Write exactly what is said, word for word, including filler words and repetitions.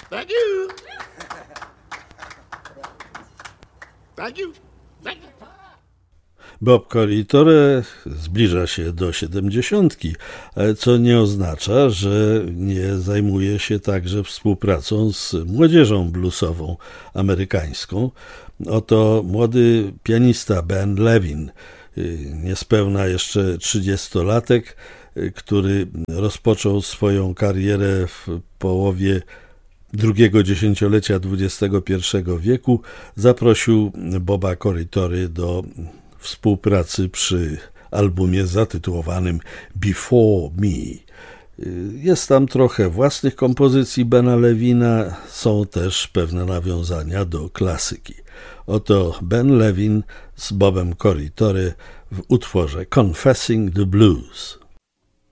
Thank you. Thank you. Thank you. Bob Corritore zbliża się do siedemdziesiątki, co nie oznacza, że nie zajmuje się także współpracą z młodzieżą bluesową amerykańską. Oto młody pianista Ben Levin, niespełna jeszcze trzydziestolatek, który rozpoczął swoją karierę w połowie drugiego dziesięciolecia dwudziestego pierwszego wieku, zaprosił Boba Corritore do współpracy przy albumie zatytułowanym Before Me. Jest tam trochę własnych kompozycji Bena Levina, są też pewne nawiązania do klasyki. Oto Ben Levin z Bobem Corritore w utworze Confessing the Blues.